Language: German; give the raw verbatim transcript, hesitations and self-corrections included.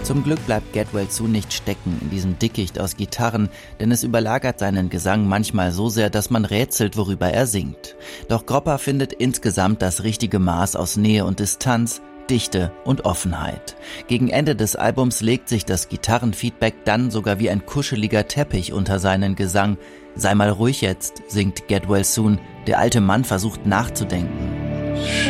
Zum Glück bleibt Get Well Soon nicht stecken in diesem Dickicht aus Gitarren, denn es überlagert seinen Gesang manchmal so sehr, dass man rätselt, worüber er singt. Doch Gropper findet insgesamt das richtige Maß aus Nähe und Distanz, Dichte und Offenheit. Gegen Ende des Albums legt sich das Gitarrenfeedback dann sogar wie ein kuscheliger Teppich unter seinen Gesang. Sei mal ruhig jetzt, singt Get Well Soon. Der alte Mann versucht nachzudenken.